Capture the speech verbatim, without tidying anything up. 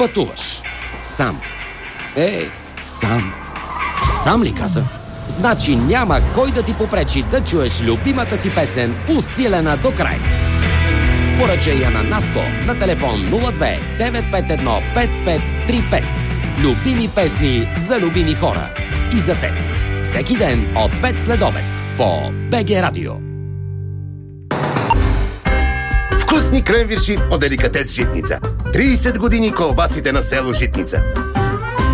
Пътуваш. Сам. Ех, сам. Сам ли каза? Значи няма кой да ти попречи да чуеш любимата си песен, усилена до край. Поръчай я на Наско на телефон нула две девет пет едно пет пет три пет. Любими песни за любими хора. И за теб. Всеки ден от пет след обед по БГ Радио. Вкусни кренвирши от деликатес Житница. трийсет години колбасите на село Житница.